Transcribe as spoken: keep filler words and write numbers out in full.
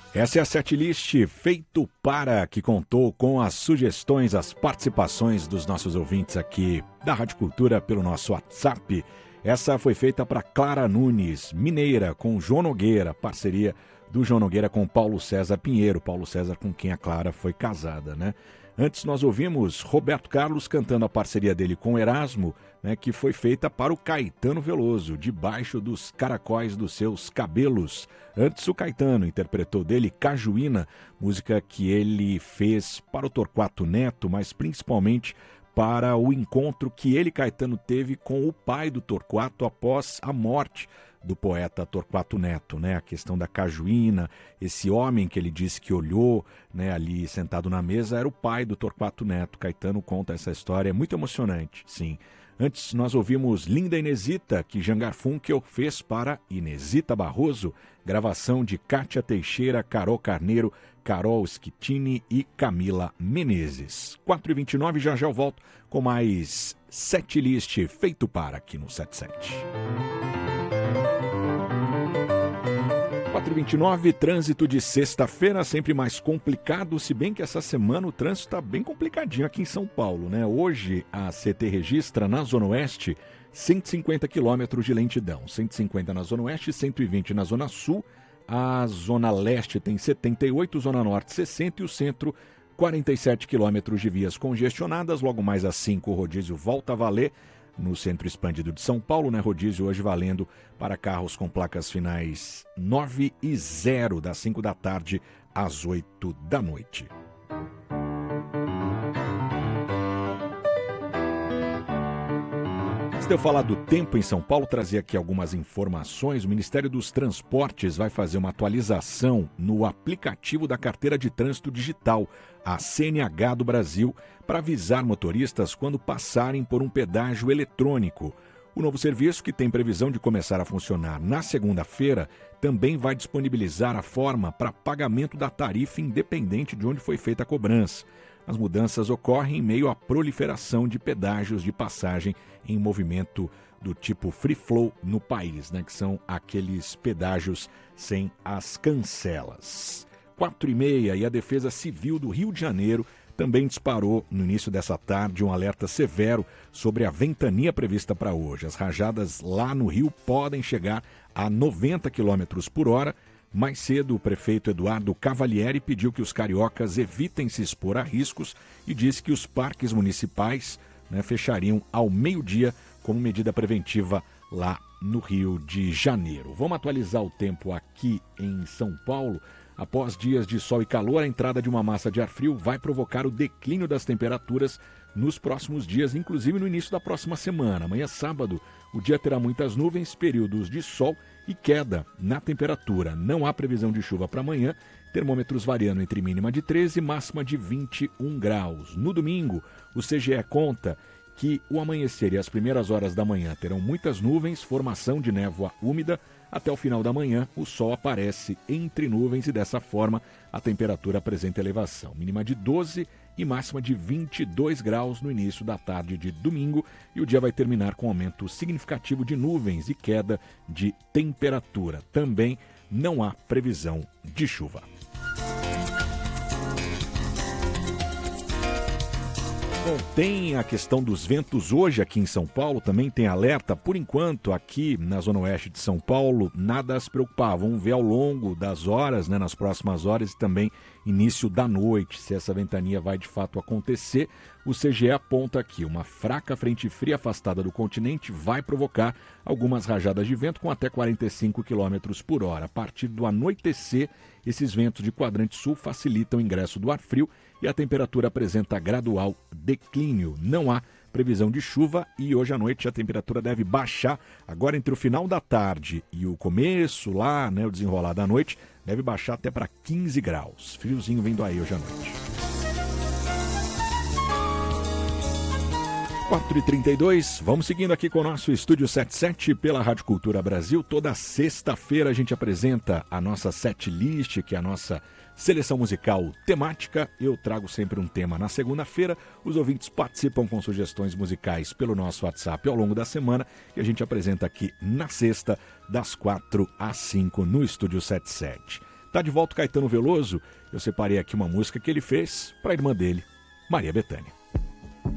Essa é a setlist feito para, que contou com as sugestões, as participações dos nossos ouvintes aqui da Rádio Cultura pelo nosso WhatsApp. Essa foi feita para Clara Nunes, mineira, com João Nogueira, parceria do João Nogueira com Paulo César Pinheiro, Paulo César com quem a Clara foi casada, né? Antes nós ouvimos Roberto Carlos cantando a parceria dele com Erasmo, né, que foi feita para o Caetano Veloso, Debaixo dos Caracóis dos Seus Cabelos. Antes o Caetano interpretou dele Cajuína, música que ele fez para o Torquato Neto, mas principalmente para o encontro que ele, Caetano, teve com o pai do Torquato após a morte do poeta Torquato Neto, né? A questão da cajuína, esse homem que ele disse que olhou, né, ali sentado na mesa, era o pai do Torquato Neto. Caetano conta essa história, é muito emocionante, sim. Antes nós ouvimos Linda Inesita, que Jangar Funkel fez para Inesita Barroso, gravação de Kátia Teixeira, Carol Carneiro, Carol Schettini e Camila Menezes. quatro e vinte e nove, já já eu volto com mais setlist feito para aqui no setenta e sete. quatro e vinte e nove, trânsito de sexta-feira sempre mais complicado, se bem que essa semana o trânsito está bem complicadinho aqui em São Paulo, né? Hoje a C T registra na Zona Oeste cento e cinquenta quilômetros de lentidão, cento e cinquenta na Zona Oeste, cento e vinte na Zona Sul, a Zona Leste tem setenta e oito, Zona Norte sessenta e o Centro quarenta e sete quilômetros de vias congestionadas. Logo mais às cinco o rodízio volta a valer no Centro Expandido de São Paulo, né? Rodízio hoje valendo para carros com placas finais nove e zero, das cinco da tarde às oito da noite. Antes de eu falar do tempo em São Paulo, trazer aqui algumas informações. O Ministério dos Transportes vai fazer uma atualização no aplicativo da Carteira de Trânsito Digital, a C N H do Brasil, para avisar motoristas quando passarem por um pedágio eletrônico. O novo serviço, que tem previsão de começar a funcionar na segunda-feira, também vai disponibilizar a forma para pagamento da tarifa independente de onde foi feita a cobrança. As mudanças ocorrem em meio à proliferação de pedágios de passagem em movimento do tipo free flow no país, né, que são aqueles pedágios sem as cancelas. quatro e meia, e a Defesa Civil do Rio de Janeiro também disparou no início dessa tarde um alerta severo sobre a ventania prevista para hoje. As rajadas lá no Rio podem chegar a noventa quilômetros por hora. Mais cedo, o prefeito Eduardo Cavalieri pediu que os cariocas evitem se expor a riscos e disse que os parques municipais, né, fechariam ao meio-dia como medida preventiva lá no Rio de Janeiro. Vamos atualizar o tempo aqui em São Paulo. Após dias de sol e calor, a entrada de uma massa de ar frio vai provocar o declínio das temperaturas nos próximos dias, inclusive no início da próxima semana. Amanhã, sábado, o dia terá muitas nuvens, períodos de sol e queda na temperatura. Não há previsão de chuva para amanhã, termômetros variando entre mínima de treze e máxima de vinte e um graus. No domingo, o C G E conta que o amanhecer e as primeiras horas da manhã terão muitas nuvens, formação de névoa úmida. Até o final da manhã, o sol aparece entre nuvens e dessa forma a temperatura apresenta elevação. Mínima de doze e máxima de vinte e dois graus no início da tarde de domingo. E o dia vai terminar com aumento significativo de nuvens e queda de temperatura. Também não há previsão de chuva. Bom, tem a questão dos ventos hoje aqui em São Paulo, também tem alerta. Por enquanto, aqui na Zona Oeste de São Paulo, nada a se preocupar. Vamos ver ao longo das horas, né, nas próximas horas e também início da noite, se essa ventania vai de fato acontecer. O C G E aponta aqui, uma fraca frente fria afastada do continente vai provocar algumas rajadas de vento com até quarenta e cinco quilômetros por hora. A partir do anoitecer, esses ventos de quadrante sul facilitam o ingresso do ar frio e a temperatura apresenta gradual declínio. Não há previsão de chuva e hoje à noite a temperatura deve baixar. Agora, entre o final da tarde e o começo lá, né, o desenrolar da noite, deve baixar até para quinze graus. Friozinho vindo aí hoje à noite. quatro e trinta e dois, vamos seguindo aqui com o nosso Estúdio setenta e sete pela Rádio Cultura Brasil. Toda sexta-feira a gente apresenta a nossa setlist, que é a nossa seleção musical temática. Eu trago sempre um tema na segunda-feira. Os ouvintes participam com sugestões musicais pelo nosso WhatsApp ao longo da semana e a gente apresenta aqui na sexta, das quatro às cinco no Estúdio setenta e sete. Tá de volta o Caetano Veloso. Eu separei aqui uma música que ele fez para a irmã dele, Maria Bethânia.